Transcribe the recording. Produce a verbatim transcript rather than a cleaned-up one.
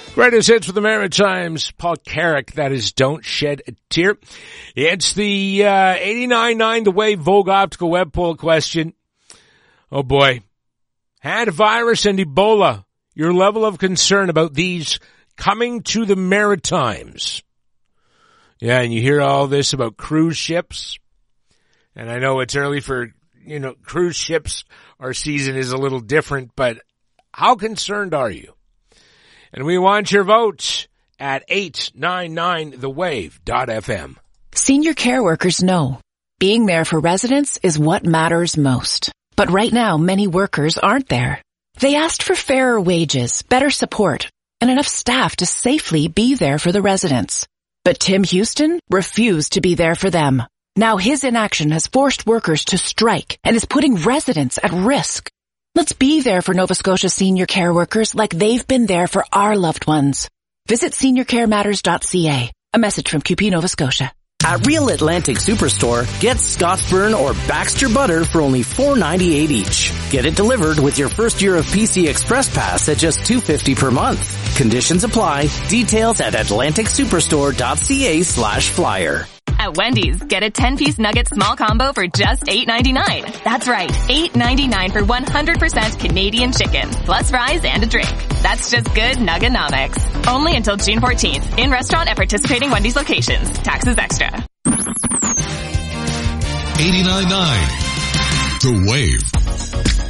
Greatest hits for the Maritimes. Paul Carrick, that is Don't Shed a Tear. It's the uh, eighty-nine nine The Wave Vogue Optical Web Poll question. Oh boy. Hantavirus and Ebola. Your level of concern about these coming to the Maritimes. Yeah, and you hear all this about cruise ships. And I know it's early for, you know, cruise ships. Our season is a little different, but how concerned are you? And we want your votes at eight nine nine the wave dot f m. Senior care workers know being there for residents is what matters most. But right now, many workers aren't there. They asked for fairer wages, better support, and enough staff to safely be there for the residents. But Tim Houston refused to be there for them. Now his inaction has forced workers to strike and is putting residents at risk. Let's be there for Nova Scotia senior care workers like they've been there for our loved ones. Visit senior care matters dot c a. A message from Q P Nova Scotia. At Real Atlantic Superstore, get Scottsburn or Baxter butter for only four ninety-eight each. Get it delivered with your first year of P C Express Pass at just two fifty per month. Conditions apply. Details at atlantic superstore dot c a slash flyer. At Wendy's, get a ten-piece nugget small combo for just eight ninety-nine. That's right, eight ninety-nine for one hundred percent Canadian chicken, plus fries and a drink. That's just good Nugganomics. Only until June fourteenth. In restaurant at participating Wendy's locations. Taxes extra. eighty-nine nine The Wave.